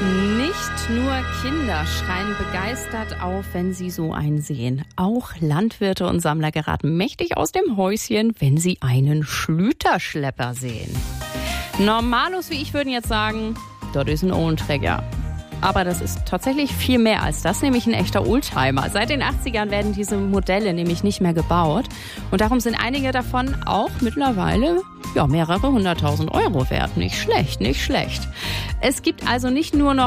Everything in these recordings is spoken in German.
Nicht nur Kinder schreien begeistert auf, wenn sie so einen sehen. Auch Landwirte und Sammler geraten mächtig aus dem Häuschen, wenn sie einen Schlüterschlepper sehen. Normalos wie ich würden jetzt sagen, das ist ein Oldträger. Aber das ist tatsächlich viel mehr als das, nämlich ein echter Oldtimer. Seit den 80ern werden diese Modelle nämlich nicht mehr gebaut. Und darum sind einige davon auch mittlerweile mehrere 100.000 Euro wert. Nicht schlecht, nicht schlecht. Es gibt also nicht nur,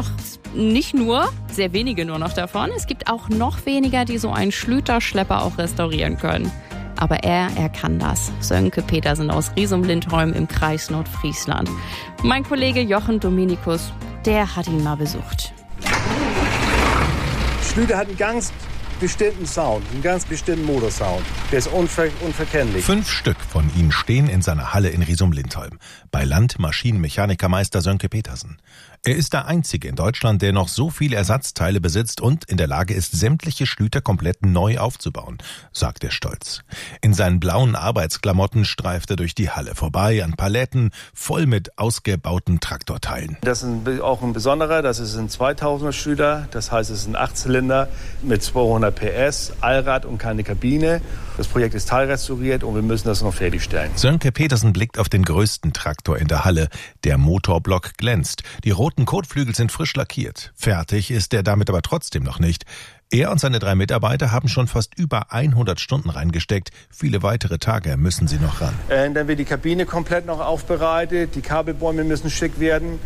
sehr wenige nur noch davon. Es gibt auch noch weniger, die so einen Schlüterschlepper auch restaurieren können. Aber er kann das. Sönke Petersen aus Riesum-Lindholm im Kreis Nordfriesland. Mein Kollege Jochen Dominikus, der hat ihn mal besucht. Schlüter hat einen ganz bestimmten Sound, einen ganz bestimmten Motorsound. Der ist unverkennlich. 5 Stück von ihm stehen in seiner Halle in Riesum-Lindholm bei Landmaschinenmechanikermeister Sönke Petersen. Er ist der Einzige in Deutschland, der noch so viele Ersatzteile besitzt und in der Lage ist, sämtliche Schlüter komplett neu aufzubauen, sagt er stolz. In seinen blauen Arbeitsklamotten streift er durch die Halle vorbei an Paletten voll mit ausgebauten Traktorteilen. Das ist auch ein besonderer, das ist ein 2000er Schlüter, das heißt es ist ein 8-Zylinder mit 200 PS, Allrad und keine Kabine. Das Projekt ist teilrestauriert und wir müssen das noch fertigstellen. Sönke Petersen blickt auf den größten Traktor in der Halle. Der Motorblock glänzt. Die roten Kotflügel sind frisch lackiert. Fertig ist er damit aber trotzdem noch nicht. Er und seine 3 Mitarbeiter haben schon fast über 100 Stunden reingesteckt. Viele weitere Tage müssen sie noch ran. Dann wird die Kabine komplett noch aufbereitet. Die Kabelbäume müssen schick werden.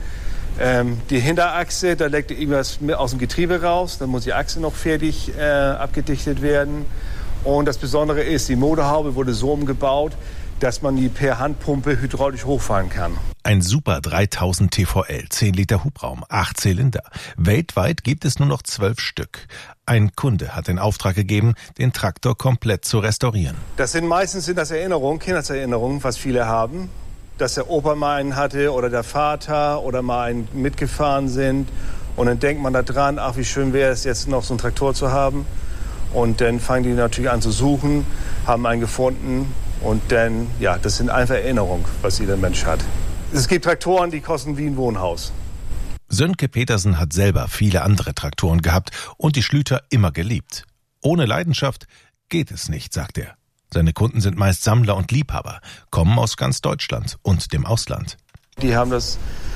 Die Hinterachse, da leckt irgendwas aus dem Getriebe raus. Dann muss die Achse noch fertig abgedichtet werden. Und das Besondere ist, die Motorhaube wurde so umgebaut, dass man die per Handpumpe hydraulisch hochfahren kann. Ein Super 3000 TVL, 10 Liter Hubraum, 8 Zylinder. Weltweit gibt es nur noch 12 Stück. Ein Kunde hat den Auftrag gegeben, den Traktor komplett zu restaurieren. Meistens sind das Erinnerungen, Kindheitserinnerungen, was viele haben. Dass der Opa mal einen hatte oder der Vater oder mal einen mitgefahren sind. Und dann denkt man da dran, ach wie schön wäre es jetzt noch so einen Traktor zu haben. Und dann fangen die natürlich an zu suchen, haben einen gefunden. Und dann, das sind einfach Erinnerungen, was jeder Mensch hat. Es gibt Traktoren, die kosten wie ein Wohnhaus. Sönke Petersen hat selber viele andere Traktoren gehabt und die Schlüter immer geliebt. Ohne Leidenschaft geht es nicht, sagt er. Seine Kunden sind meist Sammler und Liebhaber, kommen aus ganz Deutschland und dem Ausland. Die haben das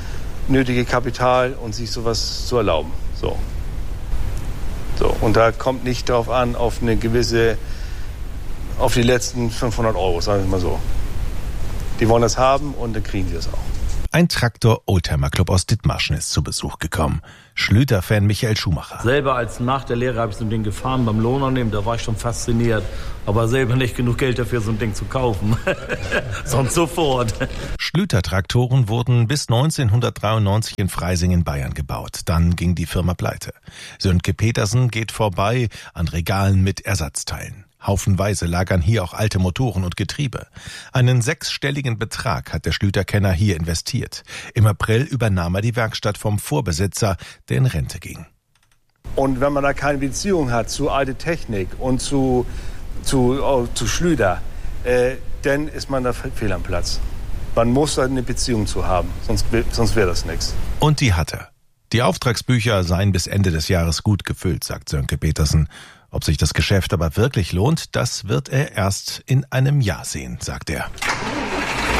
nötige Kapital, um sich sowas zu erlauben. So. Und da kommt nicht darauf an, auf die letzten 500 Euro, sagen wir mal so. Die wollen das haben und dann kriegen sie es auch. Ein Traktor-Oldtimer-Club aus Dithmarschen ist zu Besuch gekommen. Schlüter-Fan Michael Schumacher. Selber als nach der Lehre habe ich so ein Ding gefahren beim Lohnannehmen, da war ich schon fasziniert. Aber selber nicht genug Geld dafür, so ein Ding zu kaufen. Sonst sofort. Schlüter-Traktoren wurden bis 1993 in Freising in Bayern gebaut. Dann ging die Firma pleite. Sönke Petersen geht vorbei an Regalen mit Ersatzteilen. Haufenweise lagern hier auch alte Motoren und Getriebe. Einen 6-stelligen Betrag hat der Schlüterkenner hier investiert. Im April übernahm er die Werkstatt vom Vorbesitzer, der in Rente ging. Und wenn man da keine Beziehung hat zu alte Technik und zu Schlüter, dann ist man da fehl am Platz. Man muss da eine Beziehung zu haben, sonst wäre das nichts. Und die hat er. Die Auftragsbücher seien bis Ende des Jahres gut gefüllt, sagt Sönke Petersen. Ob sich das Geschäft aber wirklich lohnt, das wird er erst in einem Jahr sehen, sagt er.